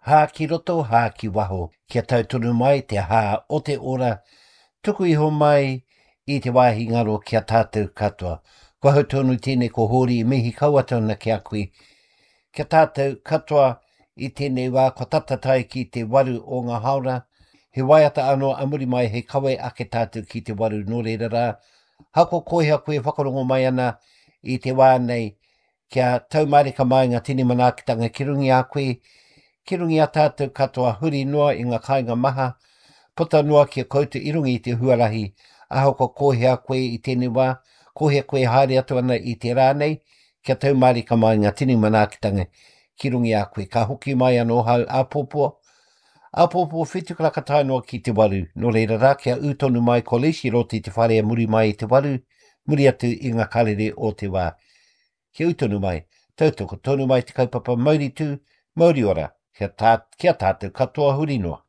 Hā ki roto, hā ki waho, kia tautunu mai te hā o te ora, tuku iho mai i te wāhi ngaro kia tātou katoa. Kua hau tonu tēnei ko hori mihi kauatona ki a koe. Kia tātou katoa i tēnei wā ko tatatai ki te waru o ngā haora. He waiata anō amuri mai he kawe ake tātou ki te waru nō reira rā. Hako koeha koe whakarongo mai ana i te wā nei kia taumareka mai ngā tini manaakitanga ki rungi a koe. Ki rungi a tātou katoa huri noa i ngā kāinga maha. Puta noa kia koutu i rungi i te huarahi. Aho ko kohea koe i tēnei wā. Kohea koe haere atu ana i te rānei. Kia taumareka mai ngā tini manaakitanga ki rungi a koe. Ka hoki mai anō hau āpōpō. Āpōpō whitukaraka tainoa ki te waru. Nō reira rā kia utonu mai ko leisi roti te wharea muri mai i te waru. Muri atu i ngā karere o te wā. Kia utonu mai. Tautoko tonu mai te kaupapa mauri tū. Mauri ora. Kia tātou katoa huri noa.